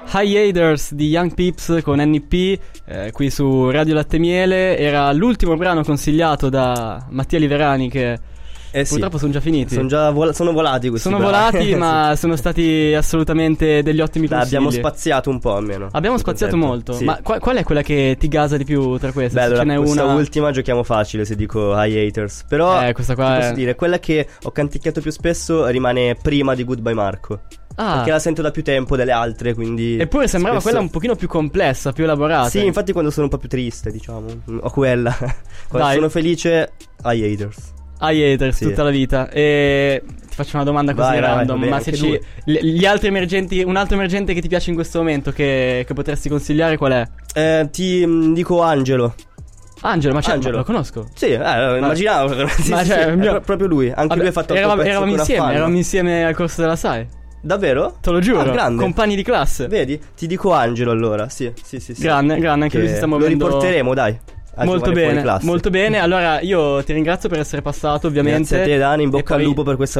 Hiatus di Young Pips con NP, qui su Radio Latte Miele. Era l'ultimo brano consigliato da Mattia Liverani, che purtroppo sono già finiti. Sono volati questi brani. Volati, ma sono stati assolutamente degli ottimi consigli. Abbiamo spaziato un po' almeno. Abbiamo spaziato molto. Sì. Ma qual è quella che ti gasa di più tra queste? Beh, allora, questa ultima giochiamo facile se dico Hiatus. Però questa qua posso dire, quella che ho canticchiato più spesso rimane prima di Goodbye Marco. Perché la sento da più tempo delle altre, quindi. Eppure sembrava quella un pochino più complessa, più elaborata. Sì, infatti quando sono un po' più triste, diciamo, ho quella. Quando sono felice, Hiatus, sì. Tutta la vita. E ti faccio una domanda così random. Ma se gli altri emergenti, un altro emergente che ti piace in questo momento, che potresti consigliare, qual è? Ti dico Angelo, ma lo conosco. Sì, immaginavo. Proprio lui. Anche lui ha fatto eravamo insieme al corso della SAE. Davvero? Te lo giuro, grande. Compagni di classe. Vedi? Ti dico Angelo allora. Sì. Grande, anche lui si sta muovendo. Lo riporteremo, dai. Molto bene. Allora io ti ringrazio per essere passato, ovviamente. Grazie a te, Dani, in bocca al lupo per questa